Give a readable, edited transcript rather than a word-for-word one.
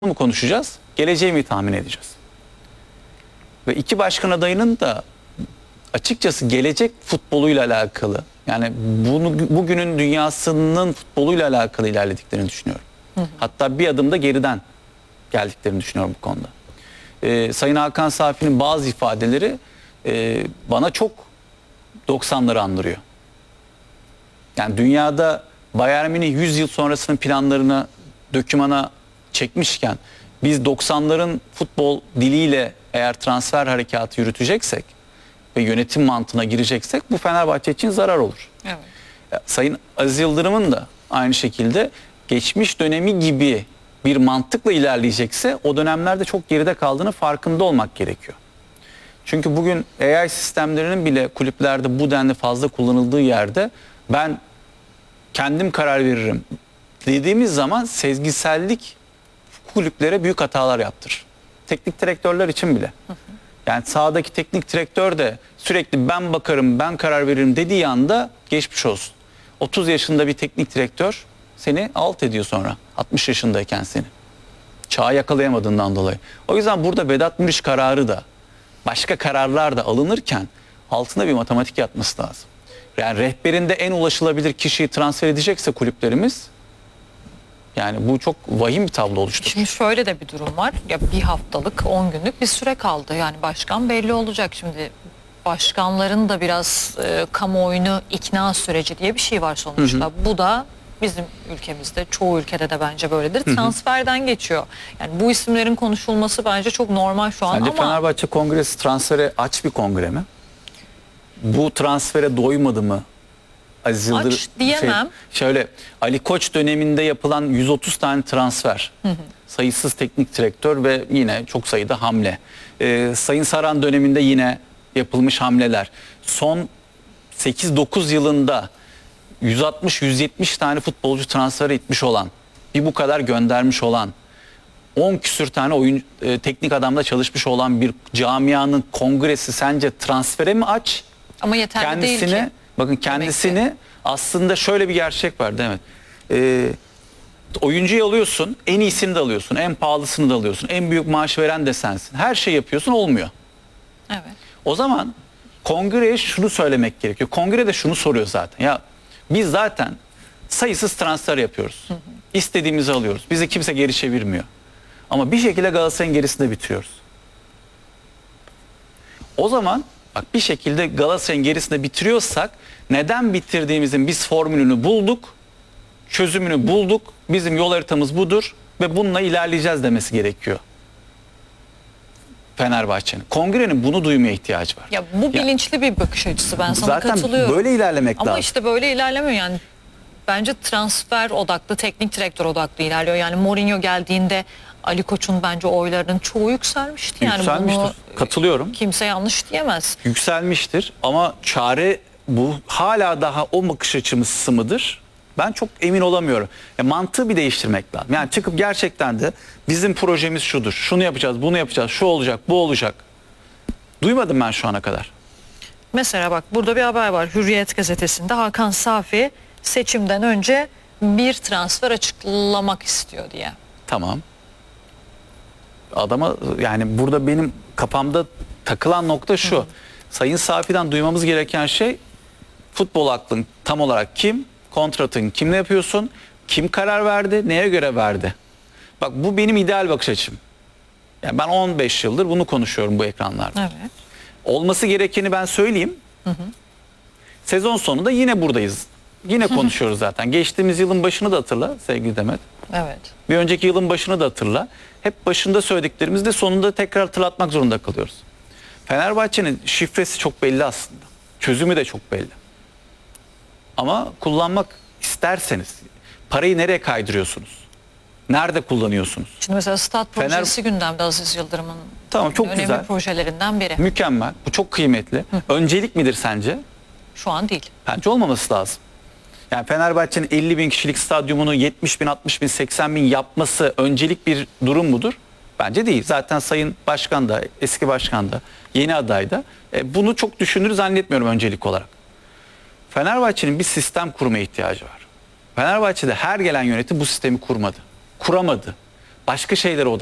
mu konuşacağız, geleceği mi tahmin edeceğiz? Ve iki başkan adayının da açıkçası gelecek futboluyla alakalı, yani bugünün dünyasının futboluyla alakalı ilerlediklerini düşünüyorum. Hatta bir adım da geriden geldiklerini düşünüyorum bu konuda. Sayın Hakan Safi'nin bazı ifadeleri bana çok 90'ları andırıyor. Yani dünyada Bayern Münih 100 yıl sonrasının planlarını dokümana çekmişken biz 90'ların futbol diliyle eğer transfer harekatı yürüteceksek ve yönetim mantığına gireceksek bu Fenerbahçe için zarar olur. Evet. Sayın Aziz Yıldırım'ın da aynı şekilde geçmiş dönemi gibi bir mantıkla ilerleyecekse o dönemlerde çok geride kaldığını farkında olmak gerekiyor. Çünkü bugün AI sistemlerinin bile kulüplerde bu denli fazla kullanıldığı yerde ben kendim karar veririm dediğimiz zaman sezgisellik kulüplere büyük hatalar yaptırır. Teknik direktörler için bile. Yani sahadaki teknik direktör de sürekli ben bakarım, ben karar veririm dediği anda geçmiş olsun. 30 yaşında bir teknik direktör seni alt ediyor sonra. 60 yaşındayken seni. Çağı yakalayamadığından dolayı. O yüzden burada Vedat Muriç kararı da başka kararlar da alınırken altında bir matematik yatması lazım. Yani rehberinde en ulaşılabilir kişiyi transfer edecekse kulüplerimiz, yani bu çok vahim bir tablo oluşturur. Şimdi şöyle de bir durum var. Ya bir haftalık, 10 günlük bir süre kaldı. Yani başkan belli olacak. Şimdi başkanların da biraz kamuoyunu ikna süreci diye bir şey var sonuçta. Bu da bizim ülkemizde, çoğu ülkede de bence böyledir. Transferden geçiyor. Yani bu isimlerin konuşulması bence çok normal şu an. Sence ama Fenerbahçe kongresi transfere aç bir kongre mi? Bu transfere doymadı mı? Aziz Yıldırım, diyemem. Şöyle Ali Koç döneminde yapılan 130 tane transfer, sayısız teknik direktör ve yine çok sayıda hamle. Sayın Saran döneminde yine yapılmış hamleler. Son 8-9 yılında 160-170 tane futbolcu transfer etmiş olan, bir bu kadar göndermiş olan, 10 küsür tane oyun teknik adamla çalışmış olan bir camianın kongresi sence transfere mi aç? Ama yeterli değil ki. Bakın kendisini aslında şöyle bir gerçek var, değil mi? Oyuncuyu alıyorsun, en iyisini de alıyorsun, en pahalısını da alıyorsun, en büyük maaş veren de sensin. Her şey yapıyorsun, olmuyor. Evet. O zaman kongreye şunu söylemek gerekiyor. Kongre de şunu soruyor zaten. Ya biz zaten sayısız transfer yapıyoruz. İstediğimizi alıyoruz. Bizi kimse geri çevirmiyor. Ama bir şekilde Galatasaray'ın gerisinde bitiriyoruz. O zaman bak, bir şekilde Galatasaray'ın gerisinde bitiriyorsak neden bitirdiğimizin biz formülünü bulduk, çözümünü bulduk, bizim yol haritamız budur ve bununla ilerleyeceğiz demesi gerekiyor Fenerbahçe'nin. Kongrenin bunu duymaya ihtiyacı var. Ya bu bilinçli bir bakış açısı, ben sana zaten katılıyorum. Zaten böyle ilerlemek ama lazım. Ama işte böyle ilerlemiyor yani. Bence transfer odaklı, teknik direktör odaklı ilerliyor. Yani Mourinho geldiğinde Ali Koç'un bence oylarının çoğu yükselmişti. Yani yükselmiştir. Bunu katılıyorum. Kimse yanlış diyemez. Yükselmiştir ama çare bu, hala daha o bakış açısı mıdır? Ben çok emin olamıyorum. Mantığı bir değiştirmek lazım. Yani çıkıp gerçekten de bizim projemiz şudur, şunu yapacağız, bunu yapacağız, şu olacak, bu olacak. Duymadım ben şu ana kadar. Mesela bak, burada bir haber var. Hürriyet gazetesinde Hakan Safi seçimden önce bir transfer açıklamak istiyor diye. Tamam. Adama, yani burada benim kafamda takılan nokta şu. Sayın Safi'den duymamız gereken şey, futbol aklın tam olarak kim? Kontratın kimle yapıyorsun? Kim karar verdi? Neye göre verdi? Bak, bu benim ideal bakış açım. Yani ben 15 yıldır bunu konuşuyorum bu ekranlarda. Evet. Olması gerekeni ben söyleyeyim. Sezon sonunda yine buradayız. Yine konuşuyoruz zaten. Geçtiğimiz yılın başını da hatırla sevgili Demet. Evet. Bir önceki yılın başını da hatırla. Hep başında söylediklerimizi de sonunda tekrar hatırlatmak zorunda kalıyoruz. Fenerbahçe'nin şifresi çok belli aslında. Çözümü de çok belli. Ama kullanmak isterseniz parayı nereye kaydırıyorsunuz? Nerede kullanıyorsunuz? Şimdi mesela stat projesi gündemde, Aziz Yıldırım'ın Tamam, çok önemli güzel projelerinden biri. Mükemmel. Bu çok kıymetli. Öncelik midir sence? Şu an değil. Bence olmaması lazım. Yani Fenerbahçe'nin 50 bin kişilik stadyumunu 70 bin, 60 bin, 80 bin yapması öncelik bir durum mudur? Bence değil. Zaten Sayın Başkan da, eski başkan da, yeni aday da bunu çok düşünür zannetmiyorum öncelik olarak. Fenerbahçe'nin bir sistem kurmaya ihtiyacı var. Fenerbahçe'de her gelen yönetim bu sistemi kurmadı. Kuramadı. başka şeylere